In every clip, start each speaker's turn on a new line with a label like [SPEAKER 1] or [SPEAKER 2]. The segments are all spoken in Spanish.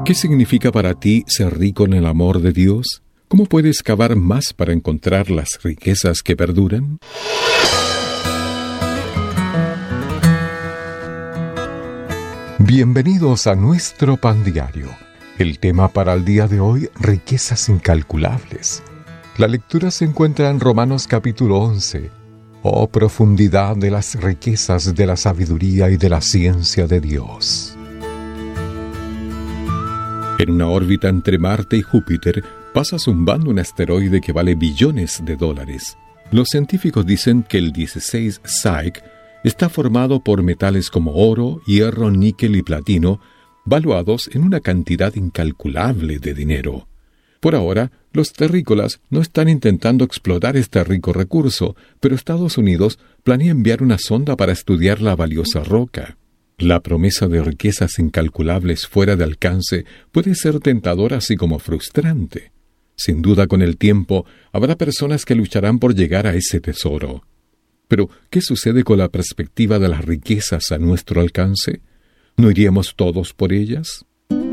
[SPEAKER 1] ¿Qué significa para ti ser rico en el amor de Dios? ¿Cómo puedes cavar más para encontrar las riquezas que perduran? Bienvenidos a nuestro pan diario. El tema para el día de hoy, riquezas incalculables. La lectura se encuentra en Romanos capítulo 11. Oh profundidad de las riquezas de la sabiduría y de la ciencia de Dios. En una órbita entre Marte y Júpiter pasa zumbando un asteroide que vale billones de dólares. Los científicos dicen que el 16 Psyche está formado por metales como oro, hierro, níquel y platino, valuados en una cantidad incalculable de dinero. Por ahora, los terrícolas no están intentando explotar este rico recurso, pero Estados Unidos planea enviar una sonda para estudiar la valiosa roca. La promesa de riquezas incalculables fuera de alcance puede ser tentadora así como frustrante. Sin duda, con el tiempo, habrá personas que lucharán por llegar a ese tesoro. Pero, ¿qué sucede con la perspectiva de las riquezas a nuestro alcance? ¿No iríamos todos por ellas?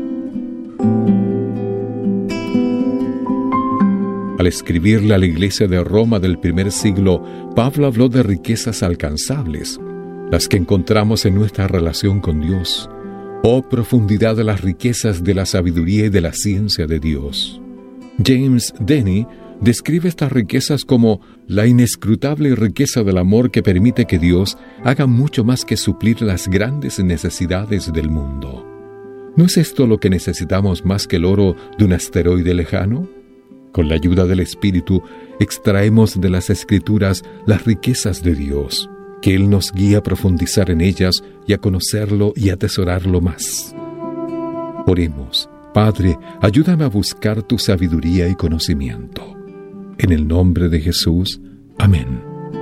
[SPEAKER 1] Al escribirle a la iglesia de Roma del primer siglo, Pablo habló de riquezas alcanzables, las que encontramos en nuestra relación con Dios. Oh profundidad de las riquezas de la sabiduría y de la ciencia de Dios. James Denney describe estas riquezas como la inescrutable riqueza del amor que permite que Dios haga mucho más que suplir las grandes necesidades del mundo. ¿No es esto lo que necesitamos más que el oro de un asteroide lejano? Con la ayuda del Espíritu, extraemos de las Escrituras las riquezas de Dios, que Él nos guía a profundizar en ellas y a conocerlo y atesorarlo más. Oremos. Padre, ayúdame a buscar tu sabiduría y conocimiento. En el nombre de Jesús. Amén.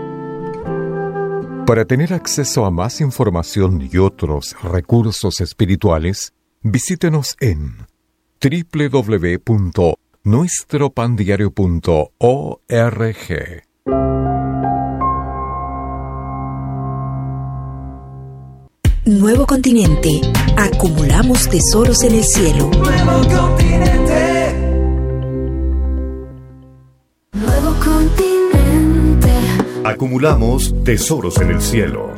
[SPEAKER 1] Para tener acceso a más información y otros recursos espirituales, visítenos en www.nuestropandiario.org.
[SPEAKER 2] Nuevo continente. Acumulamos tesoros en el cielo.
[SPEAKER 3] Nuevo continente. Nuevo continente.
[SPEAKER 4] Acumulamos tesoros en el cielo.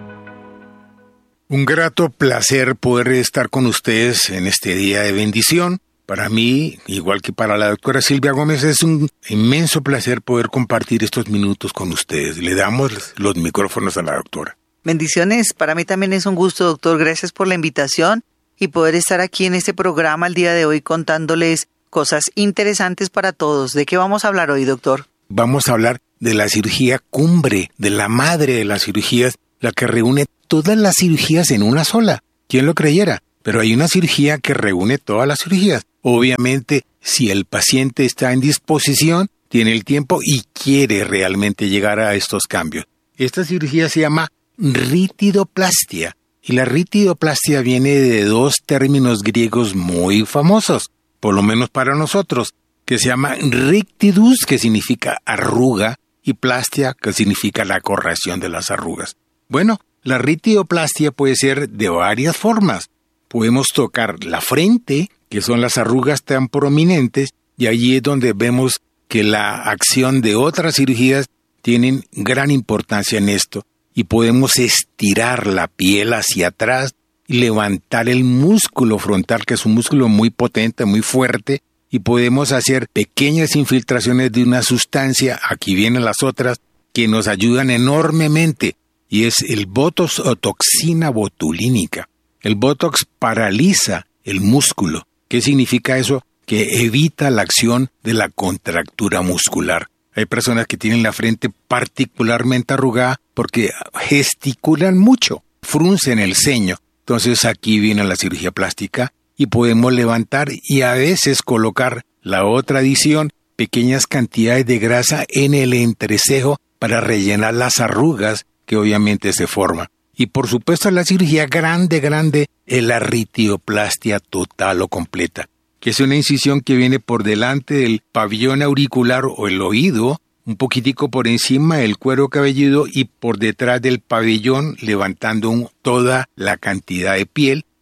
[SPEAKER 5] Un grato placer poder estar con ustedes en este día de bendición. Para mí, igual que para la doctora Silvia Gómez, es un inmenso placer poder compartir estos minutos con ustedes. Le damos los micrófonos a la doctora.
[SPEAKER 6] Bendiciones, para mí también es un gusto, doctor. Gracias por la invitación y poder estar aquí en este programa el día de hoy contándoles cosas interesantes para todos. ¿De qué vamos a hablar hoy, doctor?
[SPEAKER 5] Vamos a hablar de la cirugía cumbre, de la madre de las cirugías, la que reúne todas las cirugías en una sola. ¿Quién lo creyera? Pero hay una cirugía que reúne todas las cirugías. Obviamente, si el paciente está en disposición, tiene el tiempo y quiere realmente llegar a estos cambios. Esta cirugía se llama ritidoplastia, y la ritidoplastia viene de dos términos griegos muy famosos, por lo menos para nosotros, que se llama rictidus, que significa arruga, y plastia, que significa la corrección de las arrugas. Bueno, la ritidoplastia puede ser de varias formas. Podemos tocar la frente, que son las arrugas tan prominentes, y allí es donde vemos que la acción de otras cirugías tienen gran importancia en esto. Y podemos estirar la piel hacia atrás y levantar el músculo frontal, que es un músculo muy potente, muy fuerte, y podemos hacer pequeñas infiltraciones de una sustancia, aquí vienen las otras, que nos ayudan enormemente, y es el Botox o toxina botulínica. El Botox paraliza el músculo. ¿Qué significa eso? Que evita la acción de la contractura muscular. Hay personas que tienen la frente particularmente arrugada porque gesticulan mucho, fruncen el ceño. Entonces aquí viene la cirugía plástica y podemos levantar y a veces colocar la otra adición, pequeñas cantidades de grasa en el entrecejo para rellenar las arrugas que obviamente se forman. Y por supuesto la cirugía grande es la ritidoplastia total o completa, que es una incisión que viene por delante del pabellón auricular o el oído, un poquitico por encima del cuero cabelludo y por detrás del pabellón, levantando toda la cantidad de piel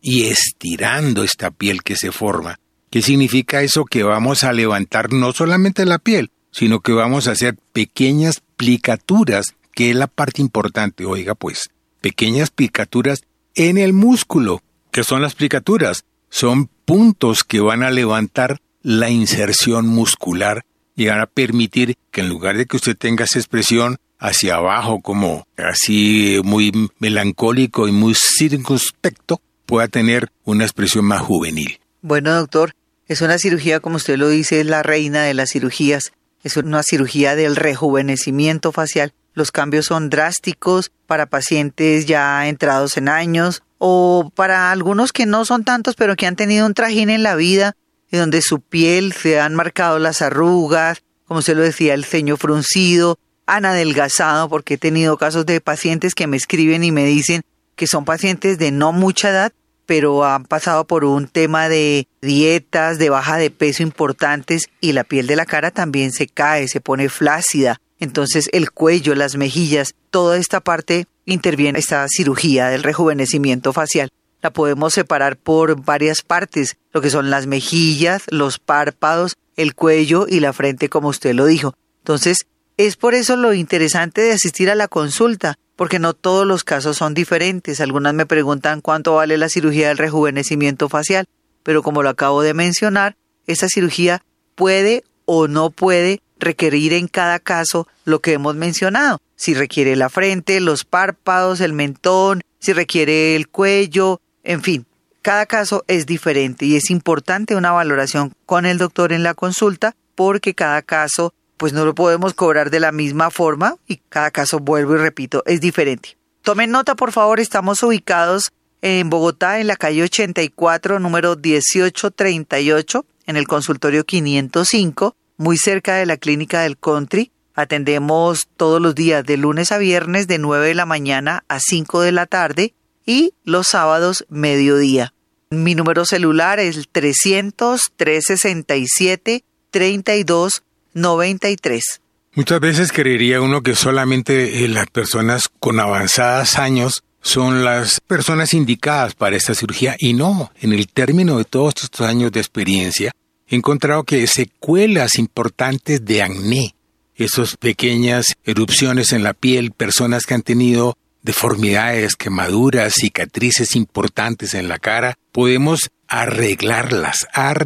[SPEAKER 5] y estirando esta piel que se forma. ¿Qué significa eso? Que vamos a levantar no solamente la piel, sino que vamos a hacer pequeñas plicaturas, que es la parte importante. Oiga pues, pequeñas plicaturas en el músculo. ¿Qué son las plicaturas? Son puntos que van a levantar la inserción muscular y van a permitir que en lugar de que usted tenga esa expresión hacia abajo, como así muy melancólico y muy circunspecto, pueda tener una expresión más juvenil.
[SPEAKER 6] Bueno, doctor, es una cirugía, como usted lo dice, es la reina de las cirugías. Es una cirugía del rejuvenecimiento facial. Los cambios son drásticos para pacientes ya entrados en años o para algunos que no son tantos, pero que han tenido un trajín en la vida y donde su piel se han marcado las arrugas, como usted lo decía, el ceño fruncido, han adelgazado, porque he tenido casos de pacientes que me escriben y me dicen que son pacientes de no mucha edad, pero han pasado por un tema de dietas, de baja de peso importantes y la piel de la cara también se cae, se pone flácida. Entonces el cuello, las mejillas, toda esta parte interviene esta cirugía del rejuvenecimiento facial. La podemos separar por varias partes, lo que son las mejillas, los párpados, el cuello y la frente, como usted lo dijo. Entonces, es por eso lo interesante de asistir a la consulta, porque no todos los casos son diferentes. Algunas me preguntan cuánto vale la cirugía del rejuvenecimiento facial, pero como lo acabo de mencionar, esa cirugía puede o no puede requerir en cada caso lo que hemos mencionado. Si requiere la frente, los párpados, el mentón, si requiere el cuello, en fin, cada caso es diferente y es importante una valoración con el doctor en la consulta porque cada caso pues no lo podemos cobrar de la misma forma y cada caso, vuelvo y repito, es diferente. Tomen nota, por favor, estamos ubicados en Bogotá, en la calle 84, número 1838, en el consultorio 505, muy cerca de la clínica del Country. Atendemos todos los días de lunes a viernes de 9 de la mañana a 5 de la tarde y los sábados mediodía. Mi número celular es el 300-367-3293.
[SPEAKER 5] Muchas veces creería uno que solamente las personas con avanzados años son las personas indicadas para esta cirugía y no, en el término de todos estos años de experiencia he encontrado que secuelas importantes de acné, esas pequeñas erupciones en la piel, personas que han tenido deformidades, quemaduras, cicatrices importantes en la cara, podemos arreglarlas.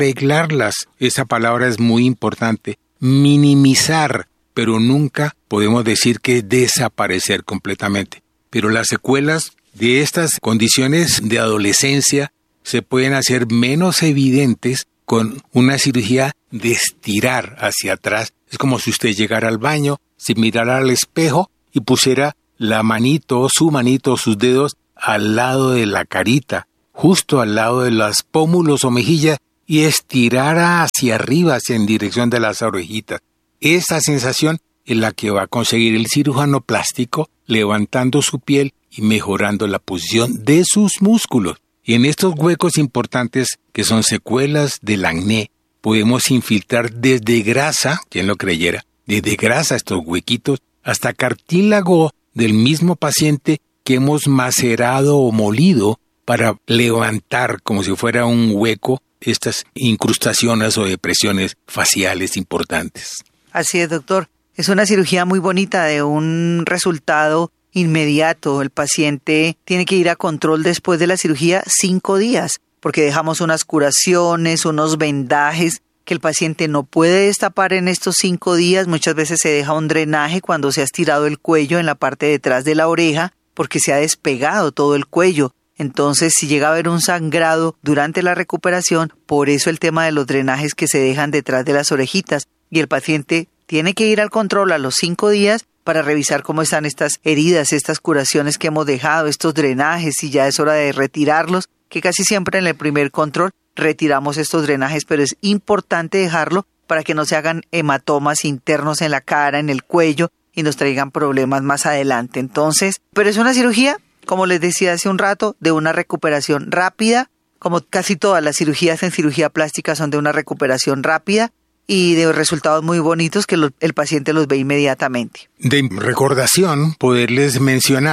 [SPEAKER 5] Esa palabra es muy importante. Minimizar, pero nunca podemos decir que desaparecer completamente. Pero las secuelas de estas condiciones de adolescencia se pueden hacer menos evidentes con una cirugía de estirar hacia atrás. Es como si usted llegara al baño, se mirara al espejo y pusiera la manito, sus dedos al lado de la carita, justo al lado de los pómulos o mejillas y estirara hacia arriba, en dirección de las orejitas. Esa sensación es la que va a conseguir el cirujano plástico, levantando su piel y mejorando la posición de sus músculos. Y en estos huecos importantes, que son secuelas del acné, podemos infiltrar desde grasa, quien lo creyera, desde grasa estos huequitos, hasta cartílago del mismo paciente que hemos macerado o molido para levantar como si fuera un hueco estas incrustaciones o depresiones faciales importantes.
[SPEAKER 6] Así es, doctor. Es una cirugía muy bonita de un resultado inmediato. El paciente tiene que ir a control después de la cirugía 5 días, porque dejamos unas curaciones, unos vendajes que el paciente no puede destapar en estos 5 días. Muchas veces se deja un drenaje cuando se ha estirado el cuello en la parte de detrás de la oreja, porque se ha despegado todo el cuello. Entonces, si llega a haber un sangrado durante la recuperación, por eso el tema de los drenajes que se dejan detrás de las orejitas. Y el paciente tiene que ir al control a los 5 días para revisar cómo están estas heridas, estas curaciones que hemos dejado, estos drenajes, si ya es hora de retirarlos, que casi siempre en el primer control retiramos estos drenajes, pero es importante dejarlo para que no se hagan hematomas internos en la cara, en el cuello y nos traigan problemas más adelante. Entonces, pero es una cirugía, como les decía hace un rato, de una recuperación rápida, como casi todas las cirugías en cirugía plástica son de una recuperación rápida y de resultados muy bonitos que el paciente los ve inmediatamente.
[SPEAKER 5] De recordación, poderles mencionar que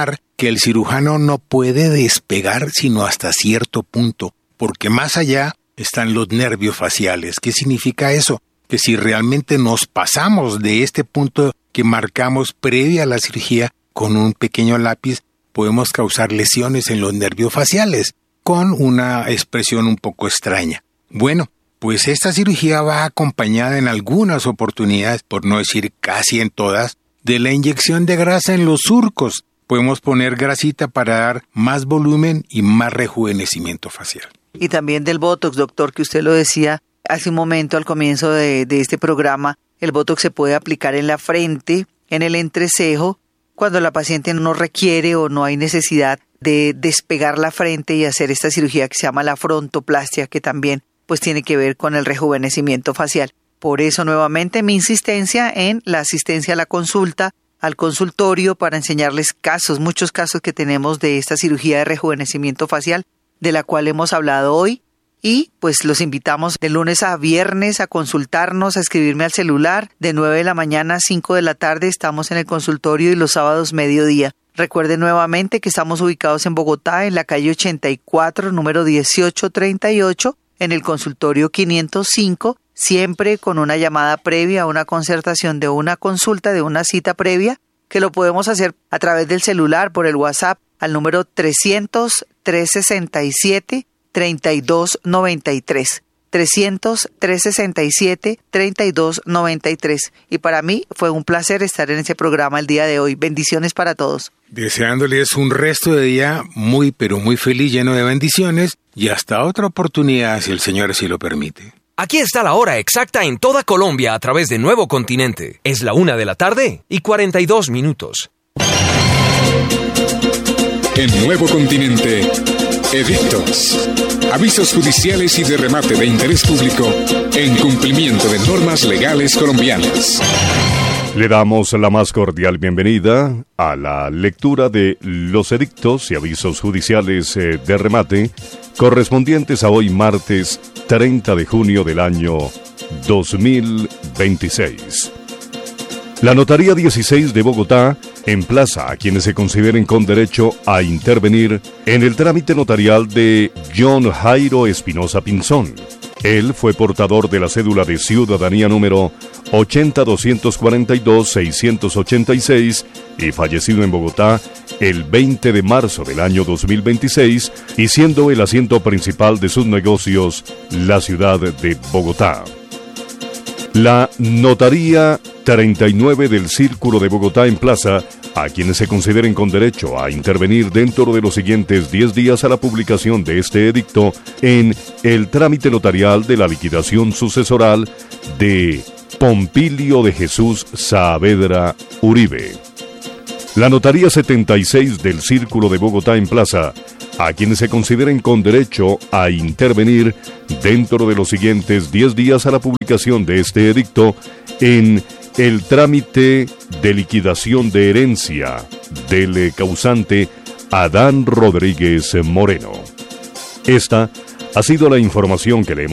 [SPEAKER 5] que el cirujano no puede despegar sino hasta cierto punto, porque más allá están los nervios faciales. ¿Qué significa eso? Que si realmente nos pasamos de este punto que marcamos previa a la cirugía con un pequeño lápiz, podemos causar lesiones en los nervios faciales, con una expresión un poco extraña. Bueno, pues esta cirugía va acompañada en algunas oportunidades, por no decir casi en todas, de la inyección de grasa en los surcos. Podemos poner grasita para dar más volumen y más rejuvenecimiento facial.
[SPEAKER 6] Y también del Botox, doctor, que usted lo decía hace un momento al comienzo de este programa. El Botox se puede aplicar en la frente, en el entrecejo, cuando la paciente no requiere o no hay necesidad de despegar la frente y hacer esta cirugía que se llama la frontoplastia, que también pues tiene que ver con el rejuvenecimiento facial. Por eso nuevamente mi insistencia en la asistencia a la consulta, al consultorio, para enseñarles casos, muchos casos que tenemos de esta cirugía de rejuvenecimiento facial, de la cual hemos hablado hoy. Y pues los invitamos de lunes a viernes a consultarnos, a escribirme al celular. De 9 de la mañana a 5 de la tarde estamos en el consultorio y los sábados mediodía. Recuerden nuevamente que estamos ubicados en Bogotá, en la calle 84, número 1838, en el consultorio 505, siempre con una llamada previa, una concertación de una consulta, de una cita previa, que lo podemos hacer a través del celular, por el WhatsApp, al número 300-367-3293. 300-367-3293. Y para mí fue un placer estar en ese programa el día de hoy. Bendiciones para todos.
[SPEAKER 5] Deseándoles un resto de día muy, pero muy feliz, lleno de bendiciones, y hasta otra oportunidad, si el Señor así lo permite.
[SPEAKER 7] Aquí está la hora exacta en toda Colombia a través de Nuevo Continente. Es la 1:42 p.m.
[SPEAKER 8] En Nuevo Continente, edictos, avisos judiciales y de remate de interés público en cumplimiento de normas legales colombianas.
[SPEAKER 4] Le damos la más cordial bienvenida a la lectura de los edictos y avisos judiciales de remate correspondientes a hoy martes 30 de junio del año 2026. La Notaría 16 de Bogotá emplaza a quienes se consideren con derecho a intervenir en el trámite notarial de John Jairo Espinosa Pinzón. Él fue portador de la cédula de ciudadanía número 80-242-686 y fallecido en Bogotá el 20 de marzo del año 2026 y siendo el asiento principal de sus negocios la ciudad de Bogotá. La Notaría 39 del Círculo de Bogotá emplaza a quienes se consideren con derecho a intervenir dentro de los siguientes 10 días a la publicación de este edicto en el trámite notarial de la liquidación sucesoral de Pompilio de Jesús Saavedra Uribe. La Notaría 76 del Círculo de Bogotá emplaza a quienes se consideren con derecho a intervenir dentro de los siguientes 10 días a la publicación de este edicto en el trámite de liquidación de herencia del causante Adán Rodríguez Moreno. Esta ha sido la información que le hemos